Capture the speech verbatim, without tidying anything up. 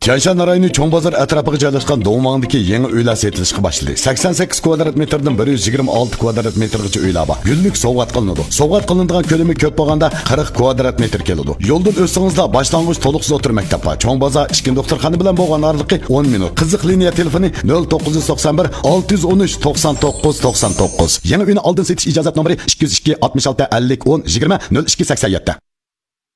Tianshan rayoni Cho'ng bozor atrofiga joylashgan Do'ngmangdagi yangi uylar sotilishga boshladi. sakson sakkiz kvadrat metrdan bir yuz yigirma olti kvadrat metrgacha uylar bor. Yillik sovg'at qilinadi. Sovg'at qilinadigan ko'lami ko'p bo'lganda qirq kvadrat metr keladi. Yo'ldan o'tsangizda boshlang'ich to'liqsiz o'tir maktab bor. Cho'ng bozor ichki doktorxona bilan bo'lgan oraliqi o'n minut. Qiziq liniya telefoni nol to'qqiz yuz to'qson bir olti yuz o'n uch to'qson to'qqiz to'qson to'qqiz. Yangi uyni oldin setish ijozat nomeri ikki yuz ikki oltmish olti ellik o'n yigirma nol ikki sakson yetti.